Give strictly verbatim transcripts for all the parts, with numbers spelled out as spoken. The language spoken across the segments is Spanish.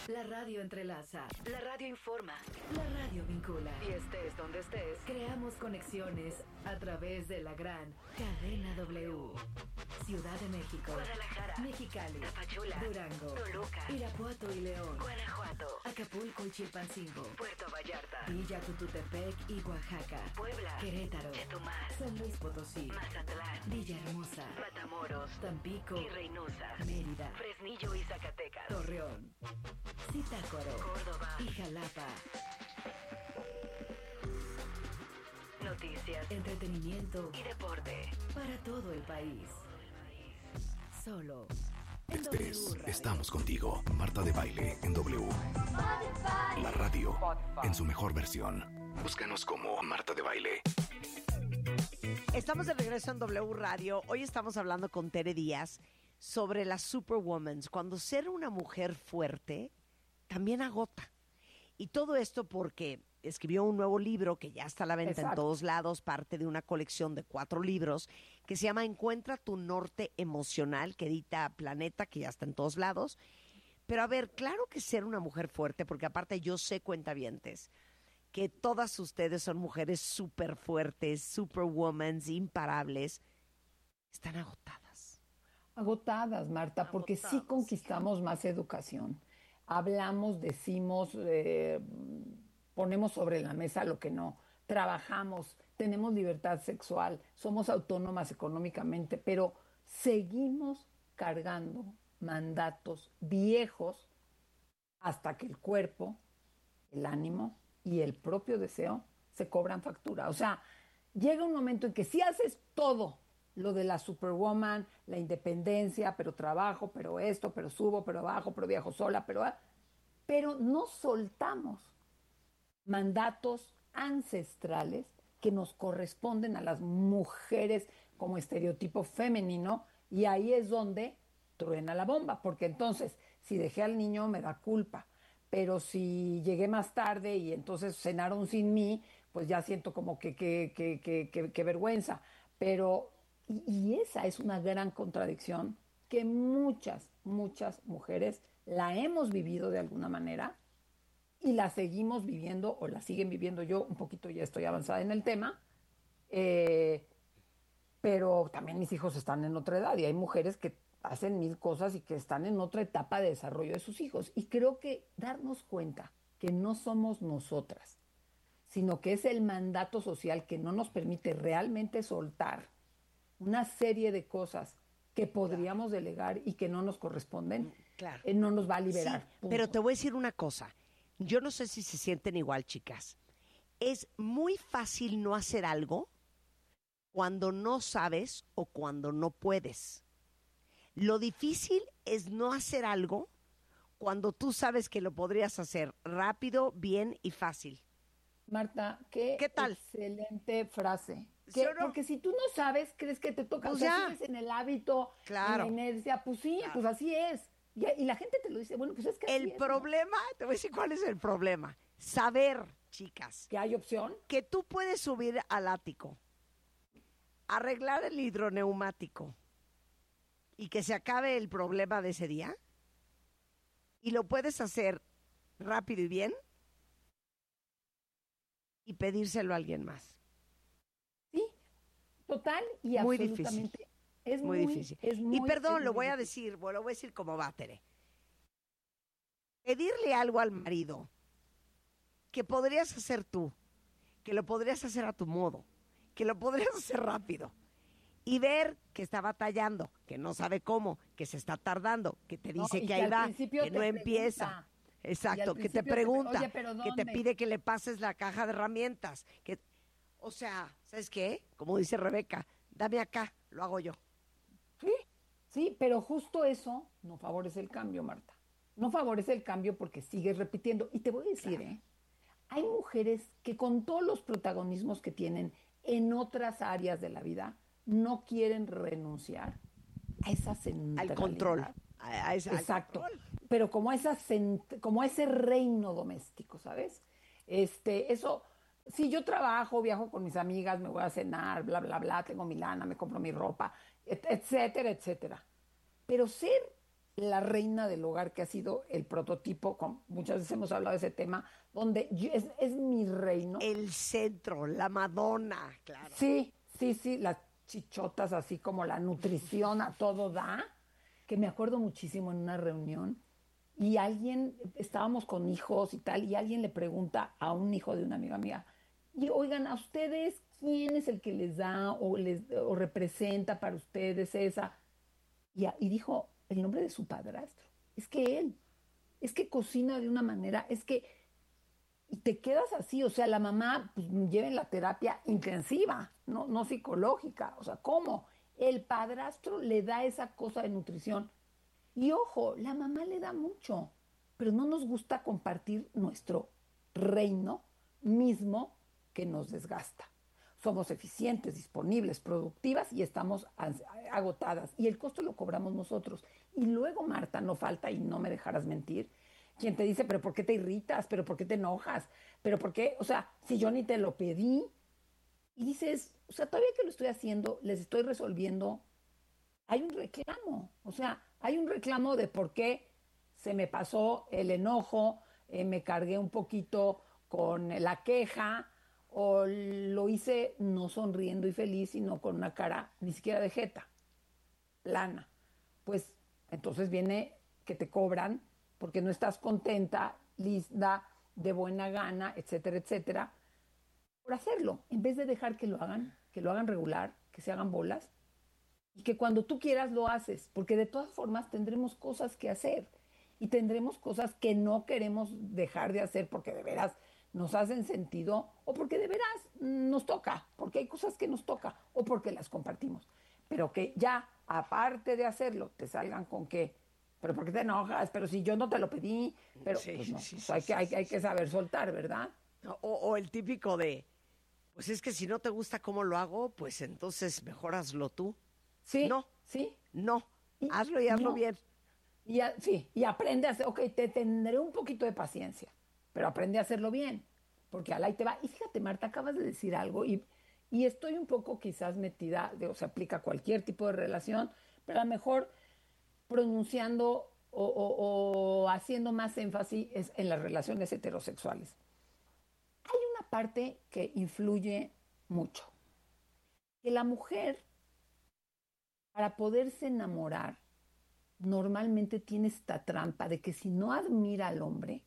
La radio entrelaza. La radio informa. La radio vincula. Y estés donde estés, creamos conexiones a través de la gran cadena W. Ciudad de México, Guadalajara, Mexicali, Tapachula, Durango, Toluca, Irapuato y León, Guanajuato, Acapulco y Chilpancingo, Puerto Vallarta, Villa Tututepec y Oaxaca, Puebla, Querétaro, Chetumal, San Luis Potosí, Mazatlán, Villahermosa, Matamoros, Tampico y Reynosa, Mérida, Fresnillo y Zacatecas, Torreón, Zitácuaro, Córdoba y Jalapa. Noticias, entretenimiento y deporte para todo el país. Solo en W Radio. Estamos contigo. Marta de Baile en W. La radio en su mejor versión. Búscanos como Marta de Baile. Estamos de regreso en W Radio. Hoy estamos hablando con Tere Díaz sobre las Superwoman. Cuando ser una mujer fuerte también agota. Y todo esto porque escribió un nuevo libro que ya está a la venta Exacto. en todos lados, parte de una colección de cuatro libros que se llama Encuentra tu norte emocional, que edita Planeta, que ya está en todos lados. Pero a ver, claro que ser una mujer fuerte, porque aparte yo sé, cuentavientes, que todas ustedes son mujeres súper fuertes, superwoman, imparables, están agotadas. Agotadas, Marta, agotadas, porque sí conquistamos más educación. Hablamos, decimos... Eh, ponemos sobre la mesa lo que no, trabajamos, tenemos libertad sexual, somos autónomas económicamente, pero seguimos cargando mandatos viejos hasta que el cuerpo, el ánimo y el propio deseo se cobran factura. O sea, llega un momento en que si haces todo lo de la superwoman, la independencia, pero trabajo, pero esto, pero subo, pero bajo, pero viajo sola, pero... pero no soltamos mandatos ancestrales que nos corresponden a las mujeres como estereotipo femenino, y ahí es donde truena la bomba, porque entonces si dejé al niño me da culpa, pero si llegué más tarde y entonces cenaron sin mí, pues ya siento como que que, que, que, que, que vergüenza. Pero y, y esa es una gran contradicción que muchas, muchas mujeres la hemos vivido de alguna manera y la seguimos viviendo, o la siguen viviendo. Yo un poquito ya estoy avanzada en el tema, eh, pero también mis hijos están en otra edad y hay mujeres que hacen mil cosas y que están en otra etapa de desarrollo de sus hijos. Y creo que darnos cuenta que no somos nosotras, sino que es el mandato social que no nos permite realmente soltar una serie de cosas que podríamos claro. delegar y que no nos corresponden, claro. eh, no nos va a liberar. Sí, pero te voy a decir una cosa. Yo no sé si se sienten igual, chicas. Es muy fácil no hacer algo cuando no sabes o cuando no puedes. Lo difícil es no hacer algo cuando tú sabes que lo podrías hacer rápido, bien y fácil. Marta, qué, ¿Qué tal? Excelente frase. ¿Sí o no? Porque si tú no sabes, crees que te toca, Pues o sea, ya. sigues en el hábito, Claro. en la inercia, pues sí, Claro. pues así es. Y, y la gente te lo dice, bueno, pues es que así El es, problema, ¿no? Te voy a decir cuál es el problema. Saber, chicas, que hay opción. que tú puedes subir al ático, arreglar el hidroneumático y que se acabe el problema de ese día, y lo puedes hacer rápido y bien y pedírselo a alguien más. Sí, total y Muy absolutamente. difícil. Es muy, muy, difícil. Es muy, y perdón, es lo muy voy a difícil. decir, bueno, lo voy a decir como va, Tere. Pedirle algo al marido que podrías hacer tú, que lo podrías hacer a tu modo, que lo podrías hacer rápido, y ver que está batallando, que no sabe cómo, que se está tardando, que te dice No, y que que ahí al va, principio que te no empieza. pregunta. Y Exacto, al que te principio te pre- pregunta, oye, ¿pero que te dónde? pide que le pases la caja de herramientas. Que, o sea, ¿sabes qué? Como dice Rebeca, dame acá, lo hago yo. Sí, sí, pero justo eso no favorece el cambio, Marta. No favorece el cambio porque sigues repitiendo. Y te voy a decir, Claro. ¿eh? Hay mujeres que con todos los protagonismos que tienen en otras áreas de la vida, no quieren renunciar a esa centralidad. Al control. A, a esa, al Exacto. control. Pero como, esa cent- como ese reino doméstico, ¿sabes? Este, eso, si yo trabajo, viajo con mis amigas, me voy a cenar, bla, bla, bla, tengo mi lana, me compro mi ropa, et- etcétera, etcétera. Pero ser la reina del hogar, que ha sido el prototipo, con, muchas veces hemos hablado de ese tema, donde yo, es, es mi reino. El centro, la Madonna, claro. Sí, sí, sí, las chichotas, así como la nutrición a todo da, que me acuerdo muchísimo en una reunión, y alguien, estábamos con hijos y tal, y alguien le pregunta a un hijo de una amiga mía, y oigan, ¿a ustedes quién es el que les da o, les, o representa para ustedes esa? Y, y dijo el nombre de su padrastro. Es que él, es que cocina de una manera, es que, y te quedas así, o sea, la mamá pues, lleva en la terapia intensiva, no, no psicológica, o sea, ¿cómo? El padrastro le da esa cosa de nutrición. Y ojo, la mamá le da mucho, pero no nos gusta compartir nuestro reino mismo que nos desgasta. Somos eficientes, disponibles, productivas y estamos agotadas. Y el costo lo cobramos nosotros. Y luego, Marta, no falta, y no me dejarás mentir, quien te dice, pero ¿por qué te irritas? ¿Pero por qué te enojas? ¿Pero por qué? O sea, si yo ni te lo pedí. Y dices, o sea, todavía que lo estoy haciendo, les estoy resolviendo, hay un reclamo. O sea, hay un reclamo de por qué se me pasó el enojo, eh, me cargué un poquito con la queja, o lo hice no sonriendo y feliz, sino con una cara ni siquiera de jeta, plana. Pues entonces viene que te cobran porque no estás contenta, lista, de buena gana, etcétera, etcétera, por hacerlo, en vez de dejar que lo hagan, que lo hagan regular, que se hagan bolas, y que cuando tú quieras lo haces, porque de todas formas tendremos cosas que hacer y tendremos cosas que no queremos dejar de hacer porque de veras nos hacen sentido o porque de veras nos toca, porque hay cosas que nos toca o porque las compartimos. Pero que ya, aparte de hacerlo, te salgan con que, pero ¿por qué te enojas? Pero si yo no te lo pedí, pero sí, pues no, sí, pues sí, hay, sí, que, hay, sí, hay sí. que saber soltar, ¿verdad? O, o el típico de, pues es que si no te gusta cómo lo hago, pues entonces mejor hazlo tú. Sí, No, sí. no, Y, hazlo y hazlo no, bien. Y a, sí, y aprende a hacer, ok, te tendré un poquito de paciencia, pero aprende a hacerlo bien, porque al ahí te va. Y fíjate, Marta, acabas de decir algo, y, y estoy un poco quizás metida, de, o se aplica a cualquier tipo de relación, pero a lo mejor pronunciando o, o, o haciendo más énfasis es en las relaciones heterosexuales. Hay una parte que influye mucho, que la mujer, para poderse enamorar, normalmente tiene esta trampa de que si no admira al hombre,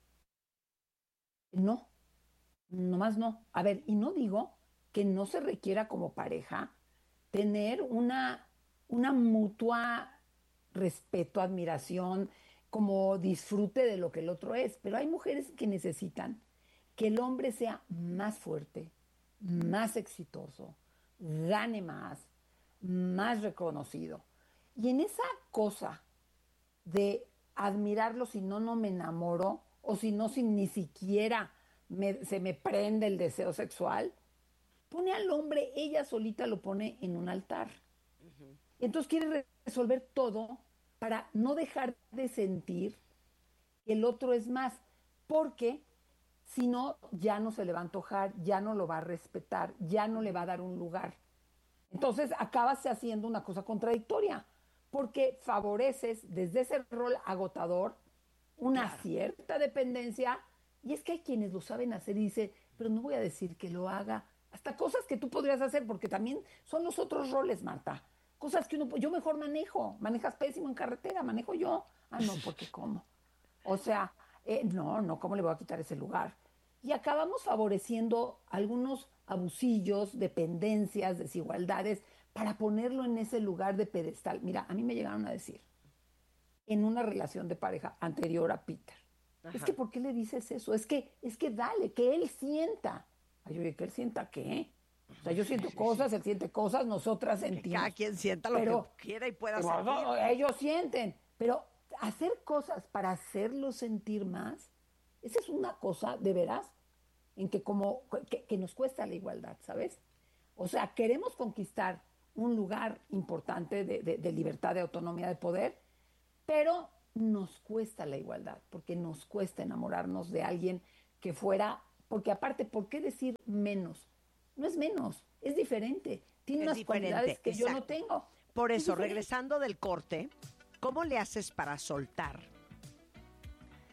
no, nomás no. A ver, y no digo que no se requiera como pareja tener una, una mutua respeto, admiración, como disfrute de lo que el otro es, pero hay mujeres que necesitan que el hombre sea más fuerte, más exitoso, gane más, más reconocido. Y en esa cosa de admirarlo, si no, no me enamoro, o si no, si ni siquiera me, se me prende el deseo sexual, pone al hombre, ella solita lo pone en un altar. Uh-huh. Entonces quiere resolver todo para no dejar de sentir que el otro es más, porque si no, ya no se le va a antojar, ya no lo va a respetar, ya no le va a dar un lugar. Entonces acabas haciendo una cosa contradictoria, porque favoreces desde ese rol agotador una claro. cierta dependencia, y es que hay quienes lo saben hacer y dicen, pero no voy a decir que lo haga, hasta cosas que tú podrías hacer, porque también son los otros roles, Marta, cosas que uno, yo mejor manejo, manejas pésimo en carretera, manejo yo, ah no, porque ¿cómo? O sea, eh, no, no, ¿cómo le voy a quitar ese lugar? Y acabamos favoreciendo algunos abusillos, dependencias, desigualdades, para ponerlo en ese lugar de pedestal. Mira, a mí me llegaron a decir, en una relación de pareja anterior a Peter, ajá, es que ¿por qué le dices eso? Es que, es que dale, que él sienta. Ay, oye, ¿que él sienta qué? O sea, yo siento sí, cosas, sí. Él siente cosas, nosotras sentimos. Que cada quien sienta lo pero, que quiera y pueda pero, sentir. No, ellos sienten, pero hacer cosas para hacerlo sentir más, esa es una cosa, de veras, en que como, que, que nos cuesta la igualdad, ¿sabes? O sea, queremos conquistar un lugar importante de, de, de libertad, de autonomía, de poder, pero nos cuesta la igualdad, porque nos cuesta enamorarnos de alguien que fuera, porque aparte, ¿por qué decir menos? No es menos, es diferente, tiene es unas diferente, cualidades que exacto. Yo no tengo. Por eso, regresando del corte, ¿cómo le haces para soltar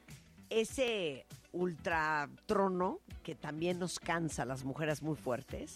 ese ultratrono que también nos cansa a las mujeres muy fuertes